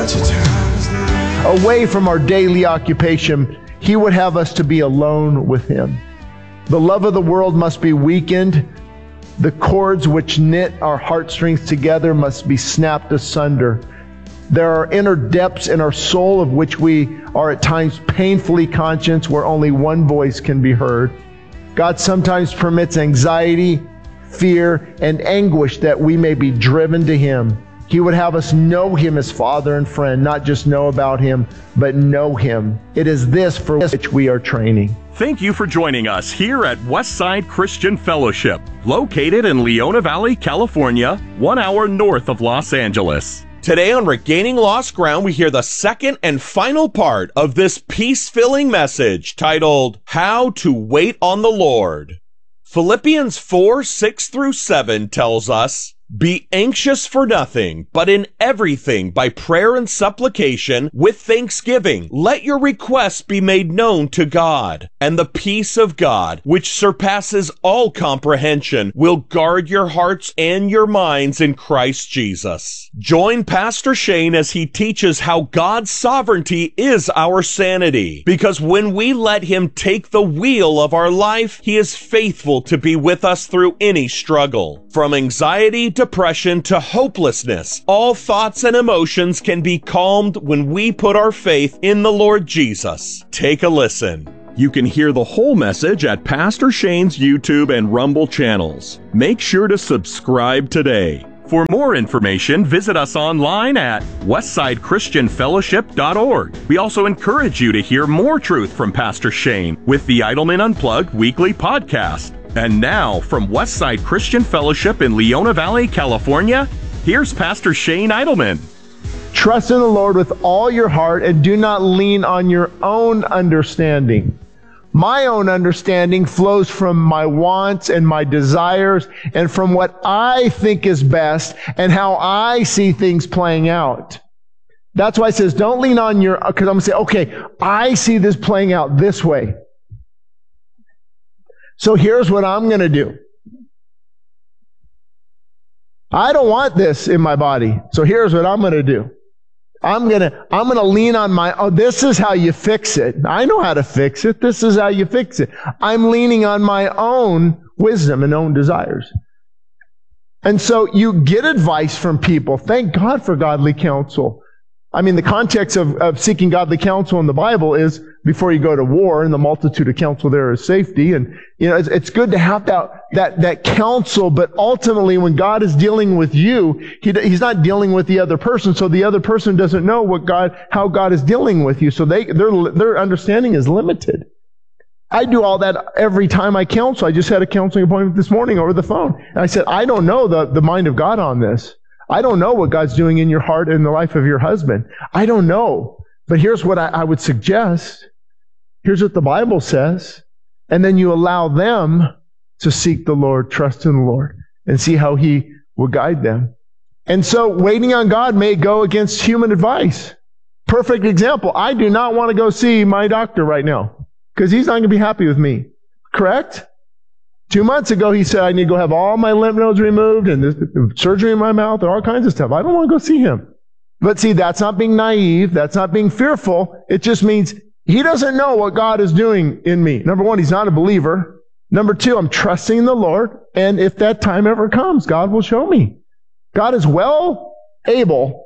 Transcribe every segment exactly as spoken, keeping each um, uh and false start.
Away from our daily occupation, He would have us to be alone with Him. The love of the world must be weakened. The cords which knit our heartstrings together must be snapped asunder. There are inner depths in our soul of which we are at times painfully conscious, where only one voice can be heard. God sometimes permits anxiety, fear, and anguish that we may be driven to Him. He would have us know Him as Father and friend, not just know about Him, but know Him. It is this for which we are training. Thank you for joining us here at Westside Christian Fellowship, located in Leona Valley, California, one hour north of Los Angeles. Today on Regaining Lost Ground, we hear the second and final part of this peace-filling message titled, How to Wait on the Lord. Philippians four, six through seven tells us, Be anxious for nothing, but in everything by prayer and supplication with thanksgiving, let your requests be made known to God. And the peace of God, which surpasses all comprehension, will guard your hearts and your minds in Christ Jesus. Join Pastor Shane as he teaches how God's sovereignty is our sanity. Because when we let Him take the wheel of our life, He is faithful to be with us through any struggle. From anxiety, depression to hopelessness, all thoughts and emotions can be calmed when we put our faith in the Lord Jesus. Take a listen. You can hear the whole message at Pastor Shane's YouTube and Rumble channels. Make sure to subscribe today. For more information, visit us online at westside christian fellowship dot org. We also encourage you to hear more truth from Pastor Shane with the Idleman Unplugged weekly podcast. And now, from Westside Christian Fellowship in Leona Valley, California, here's Pastor Shane Idleman. Trust in the Lord with all your heart and do not lean on your own understanding. My own understanding flows from my wants and my desires and from what I think is best and how I see things playing out. That's why it says don't lean on your, because I'm going to say, okay, I see this playing out this way. So here's what I'm going to do. I don't want this in my body. So here's what I'm going to do. I'm going to, I'm going to lean on my, oh, this is how you fix it. I know how to fix it. This is how you fix it. I'm leaning on my own wisdom and own desires. And so you get advice from people. Thank God for godly counsel. I mean, the context of, of seeking godly counsel in the Bible is before you go to war, and the multitude of counsel there is safety. And, you know, it's, it's good to have that, that, that counsel, but ultimately when God is dealing with you, he, He's not dealing with the other person, so the other person doesn't know what God, how God is dealing with you, so they, their, their understanding is limited. I do all that every time I counsel. I just had a counseling appointment this morning over the phone. And I said, I don't know the, the mind of God on this. I don't know what God's doing in your heart and the life of your husband. I don't know. But here's what I, I would suggest. Here's what the Bible says. And then you allow them to seek the Lord, trust in the Lord, and see how He will guide them. And so waiting on God may go against human advice. Perfect example. I do not want to go see my doctor right now because he's not going to be happy with me. Correct? Two months ago, he said, I need to go have all my lymph nodes removed and this, surgery in my mouth and all kinds of stuff. I don't want to go see him. But see, that's not being naive. That's not being fearful. It just means he doesn't know what God is doing in me. Number one, he's not a believer. Number two, I'm trusting the Lord. And if that time ever comes, God will show me. God is well able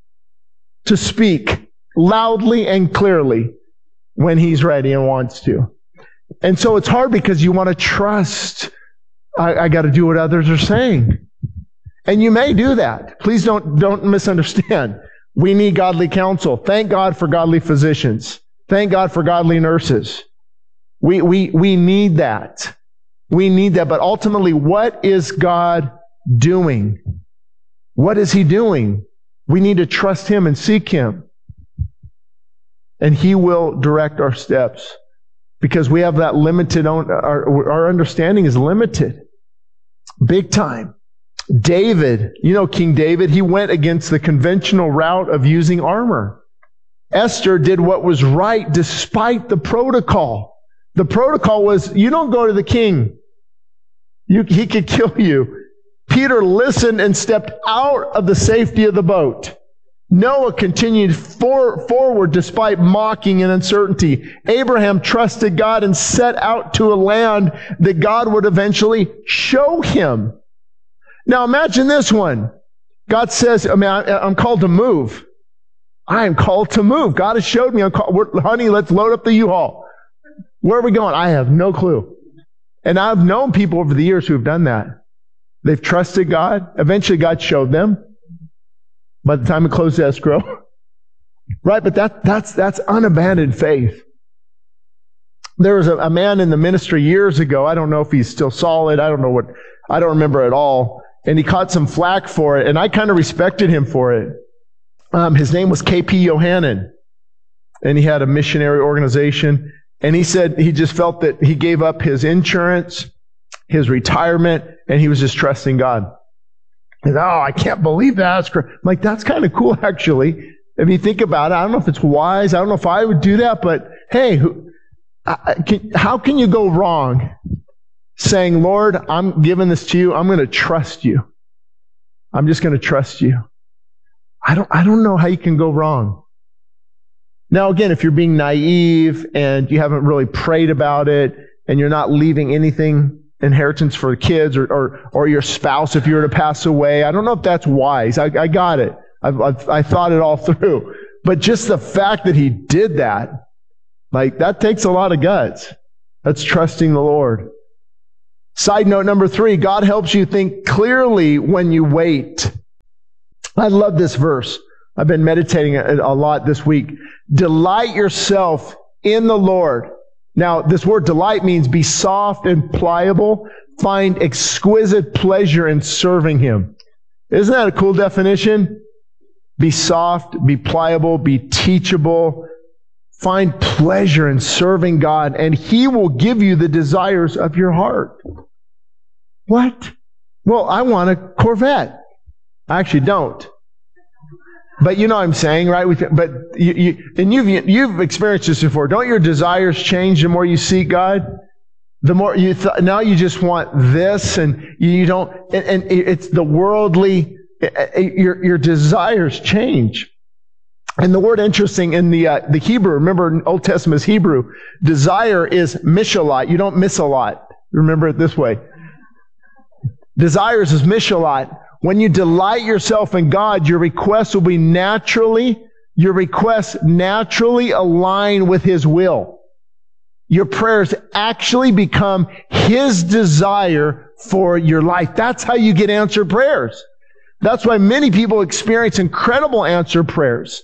to speak loudly and clearly when He's ready and wants to. And so it's hard because you want to trust. I, I got to do what others are saying. And you may do that. Please don't, don't misunderstand. We need godly counsel. Thank God for godly physicians. Thank God for godly nurses. We, we, we need that. We need that. But ultimately, what is God doing? What is He doing? We need to trust Him and seek Him. And He will direct our steps. Because we have that limited, own, our, our understanding is limited. Big time. David, you know King David, he went against the conventional route of using armor. Esther did what was right despite the protocol. The protocol was, you don't go to the king. You, he could kill you. Peter listened and stepped out of the safety of the boat. Noah continued for, forward despite mocking and uncertainty. Abraham trusted God and set out to a land that God would eventually show him. Now imagine this one. God says, I mean, I, I'm called to move. I am called to move. God has showed me. I'm called, we're, honey, let's load up the U-Haul. Where are we going? I have no clue. And I've known people over the years who have done that. They've trusted God. Eventually God showed them. By the time it closed escrow. Right? But that, that's, that's unabandoned faith. There was a, a man in the ministry years ago. I don't know if he's still solid. I don't know what, I don't remember at all. And he caught some flack for it. And I kind of respected him for it. Um, his name was K P Yohannan. And he had a missionary organization. And he said he just felt that he gave up his insurance, his retirement, and he was just trusting God. And, oh, I can't believe that. That's cr-. I'm like, that's kind of cool, actually. If you think about it, I don't know if it's wise. I don't know if I would do that. But hey, who, I, can, how can you go wrong saying, Lord, I'm giving this to you. I'm going to trust you. I'm just going to trust you. I don't, I don't know how you can go wrong. Now, again, if you're being naive and you haven't really prayed about it and you're not leaving anything inheritance for the kids or, or, or your spouse if you were to pass away, I don't know if that's wise. I, I got it. I've, I've, I thought it all through. But just the fact that he did that, like, that takes a lot of guts. That's trusting the Lord. Side note number three, God helps you think clearly when you wait. I love this verse. I've been meditating a, a lot this week. Delight yourself in the Lord. Now, this word delight means be soft and pliable. Find exquisite pleasure in serving Him. Isn't that a cool definition? Be soft, be pliable, be teachable. Find pleasure in serving God, and He will give you the desires of your heart. What? Well, I want a Corvette. I actually don't. But you know what I'm saying, right? But you, you, and you've you've experienced this before. Don't your desires change the more you seek God? The more you th- now you just want this, and you don't. And, and it's the worldly. Your your desires change. And the word interesting in the uh, the Hebrew. Remember, Old Testament is Hebrew. Desire is mishalot. You don't miss a lot. Remember it this way. Desires is mishalot. When you delight yourself in God, your requests will be naturally, your requests naturally align with His will. Your prayers actually become His desire for your life. That's how you get answered prayers. That's why many people experience incredible answered prayers.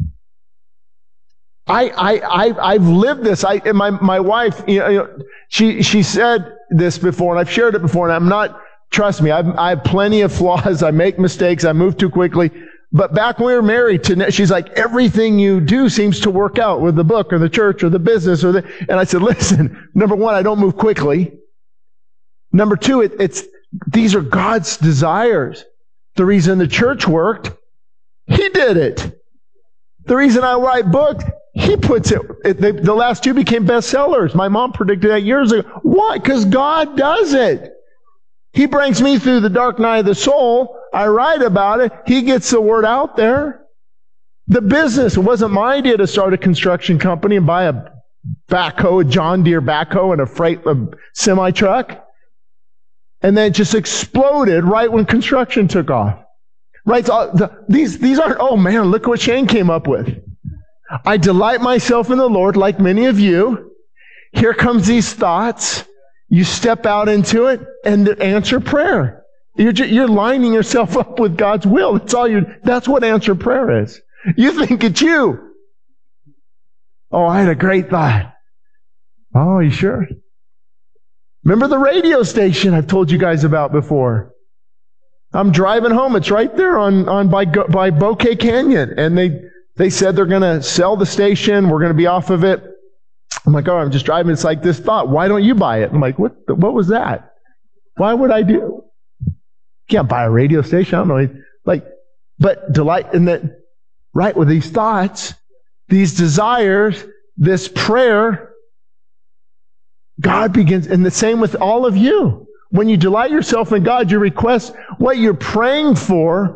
I, I, I, I've lived this. I, my, my wife, you know, she, she said this before, and I've shared it before, and I'm not, trust me, I've, I have plenty of flaws. I make mistakes. I move too quickly. But back when we were married, to, she's like, everything you do seems to work out with the book or the church or the business or the, and I said, listen, number one, I don't move quickly. Number two, it, it's, these are God's desires. The reason the church worked, He did it. The reason I write books, He puts it, it they, the last two became bestsellers. My mom predicted that years ago. Why? Because God does it. He brings me through the dark night of the soul. I write about it. He gets the word out there. The business, it wasn't my idea to start a construction company and buy a backhoe, a John Deere backhoe and a freight a semi truck. And then it just exploded right when construction took off. Right? So the, these, these aren't, oh man, look what Shane came up with. I delight myself in the Lord like many of you. Here comes these thoughts. You step out into it and answer prayer. You're, just, you're lining yourself up with God's will. That's all you. That's what answer prayer is. You think it's you. Oh, I had a great thought. Oh, you sure? Remember the radio station I've told you guys about before? I'm driving home. It's right there on, on by by Bouquet Canyon, and they they said they're going to sell the station. We're going to be off of it. I'm like, oh, I'm just driving. It's like this thought. Why don't you buy it? I'm like, what? The, what was that? Why would I do? Can't buy a radio station. I don't know. Like, but delight in that, right? With these thoughts, these desires, this prayer, God begins, and the same with all of you. When you delight yourself in God, your requests, what you're praying for,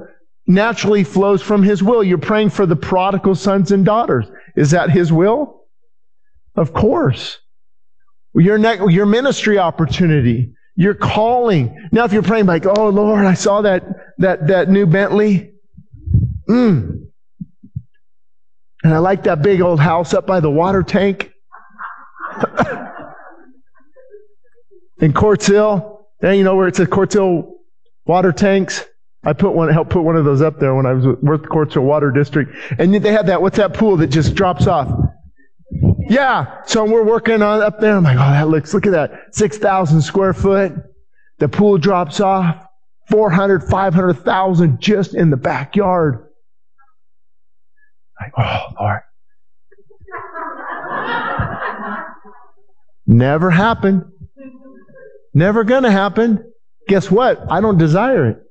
naturally flows from His will. You're praying for the prodigal sons and daughters. Is that His will? Of course. Your, ne- your ministry opportunity, your calling. Now, if you're praying like, oh, Lord, I saw that, that, that new Bentley. Mm. And I like that big old house up by the water tank. In Quartz Hill. And you know where it says Quartz Hill water tanks? I put one, helped put one of those up there when I was with Quartz Hill Water District. And they had that, what's that pool that just drops off? Yeah. So we're working on up there. I'm like, oh, that looks, look at that. six thousand square foot. The pool drops off. four hundred, five hundred thousand just in the backyard. Like, oh, Lord. Never happened. Never gonna happen. Guess what? I don't desire it.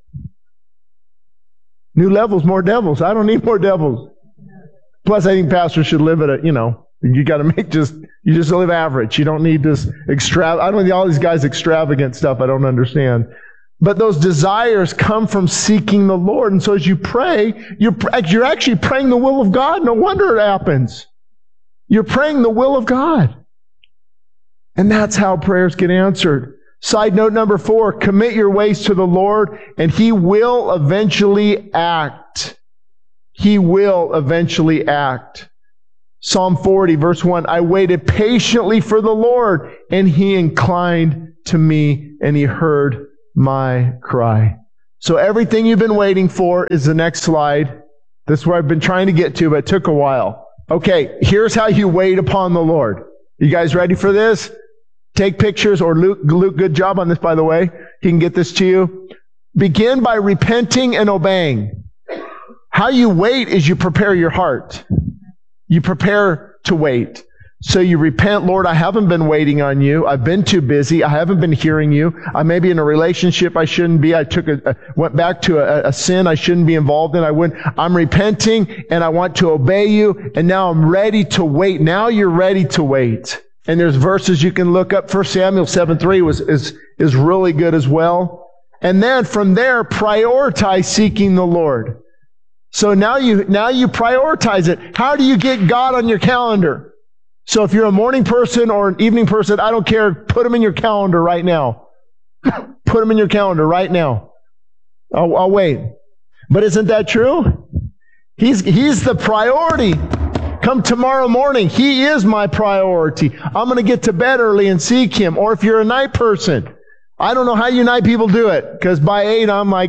New levels, more devils. I don't need more devils. Plus, I think pastors should live at a, you know, you got to make just, you just live average. You don't need this extra, I don't need all these guys extravagant stuff I don't understand. But those desires come from seeking the Lord. And so as you pray, you're, you're actually praying the will of God. No wonder it happens. You're praying the will of God. And that's how prayers get answered. Side note number four, commit your ways to the Lord and He will eventually act. He will eventually act. Psalm forty, verse one, I waited patiently for the Lord, and He inclined to me, and He heard my cry. So everything you've been waiting for is the next slide. This is where I've been trying to get to, but it took a while. Okay, here's how you wait upon the Lord. You guys ready for this? Take pictures, or Luke, Luke, good job on this, by the way. He can get this to you. Begin by repenting and obeying. How you wait is you prepare your heart. You prepare to wait. So you repent, Lord, I haven't been waiting on you. I've been too busy. I haven't been hearing you. I may be in a relationship I shouldn't be. I took a, a went back to a, a sin I shouldn't be involved in. I wouldn't. I'm repenting and I want to obey you. And now I'm ready to wait. Now you're ready to wait. And there's verses you can look up. First Samuel seven three was, is, is really good as well. And then from there, prioritize seeking the Lord. So now you, now you prioritize it. How do you get God on your calendar? So if you're a morning person or an evening person, I don't care. Put Him in your calendar right now. Put Him in your calendar right now. I'll, I'll wait. But isn't that true? He's, He's the priority. Come tomorrow morning. He is my priority. I'm going to get to bed early and seek Him. Or if you're a night person, I don't know how you night people do it. Because by eight, I'm like,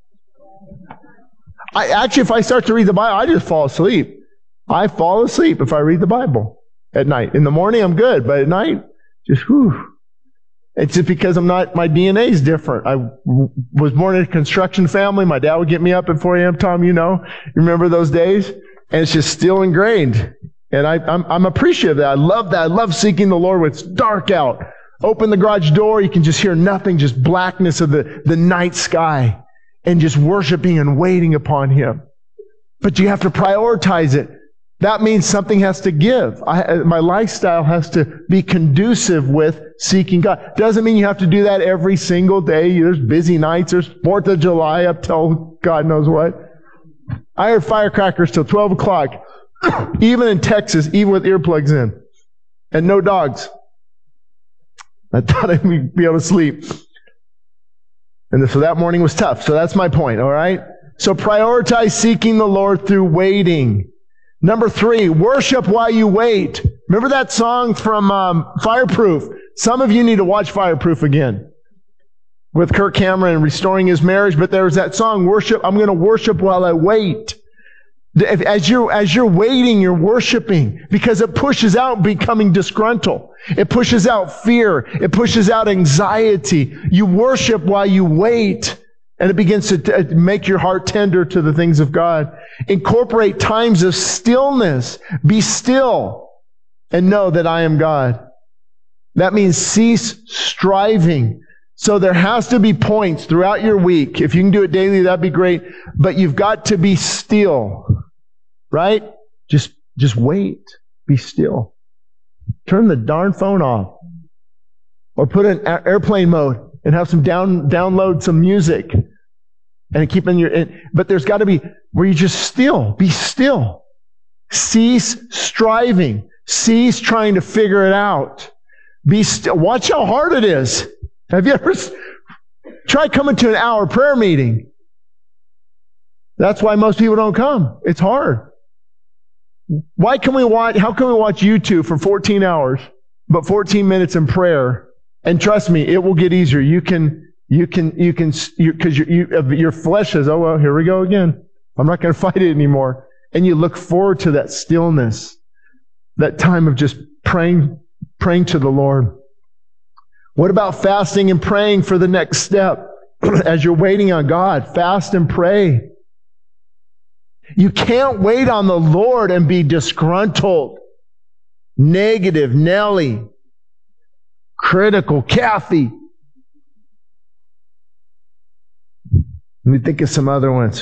I actually, if I start to read the Bible, I just fall asleep. I fall asleep if I read the Bible at night. In the morning, I'm good. But at night, just whew. It's just because I'm not, my D N A is different. I w- was born in a construction family. My dad would get me up at four a.m., Tom, you know. You remember those days? And it's just still ingrained. And I, I'm, I'm appreciative of that. I love that. I love seeking the Lord when it's dark out. Open the garage door. You can just hear nothing, just blackness of the, the night sky. And just worshiping and waiting upon Him. But you have to prioritize it. That means something has to give. I, my lifestyle has to be conducive with seeking God. Doesn't mean you have to do that every single day. There's busy nights. There's fourth of July up till God knows what. I heard firecrackers till twelve o'clock. Even in Texas, even with earplugs in. And no dogs. I thought I'd be able to sleep. And so that morning was tough. So that's my point, all right? So prioritize seeking the Lord through waiting. Number three, worship while you wait. Remember that song from um, Fireproof? Some of you need to watch Fireproof again with Kirk Cameron restoring his marriage. But there's that song, worship. I'm going to worship while I wait. As you're, as you're waiting, you're worshiping because it pushes out becoming disgruntled. It pushes out fear. It pushes out anxiety. You worship while you wait, and it begins to t- make your heart tender to the things of God. Incorporate times of stillness. Be still and know that I am God. That means cease striving. So there has to be points throughout your week. If you can do it daily, that'd be great. But you've got to be still. Right? Just, just wait. Be still. Turn the darn phone off. Or put it in airplane mode and have some down, download some music. and keeping your, and, but there's got to be where you just still, be still. Cease striving. Cease trying to figure it out. Be still. Watch how hard it is. Have you ever tried coming to an hour prayer meeting? That's why most people don't come. It's hard. Why can we watch, how can we watch YouTube for fourteen hours, but fourteen minutes in prayer? And trust me, it will get easier. You can, you can, you can, you, cause you, you, your flesh says, oh, well, here we go again. I'm not going to fight it anymore. And you look forward to that stillness, that time of just praying, praying to the Lord. What about fasting and praying for the next step? As you're waiting on God, fast and pray. You can't wait on the Lord and be disgruntled, negative, Nelly, critical, Kathy. Let me think of some other ones.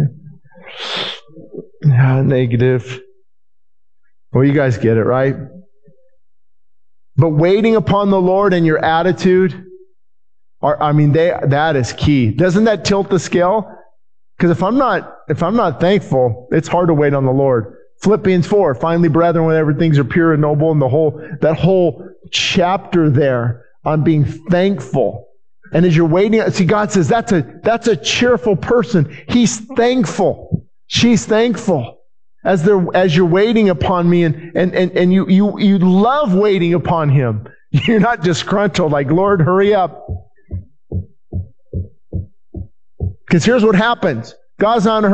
Ah, negative. Well, you guys get it, right? But waiting upon the Lord and your attitude, are, I mean, they, that is key. Doesn't that tilt the scale? Because if I'm not, if I'm not thankful, it's hard to wait on the Lord. Philippians four, finally, brethren, whenever things are pure and noble, and the whole, that whole chapter there on being thankful. And as you're waiting, see, God says that's a, that's a cheerful person. He's thankful. She's thankful. As they're, as you're waiting upon me, and, and, and, and you, you, you love waiting upon Him. You're not disgruntled, like, Lord, hurry up. Because here's what happens. God's not in a